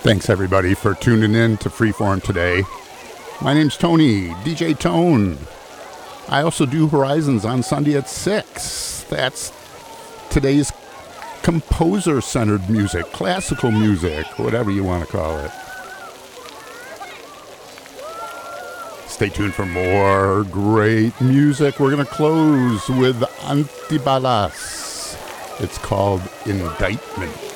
Thanks everybody for tuning in to Freeform today. My name's Tony, DJ Tone. I also do Horizons on Sunday at 6. That's today's composer-centered music, classical music, whatever you want to call it. Stay tuned for more great music. We're going to close with Antibalas. It's called Indictment.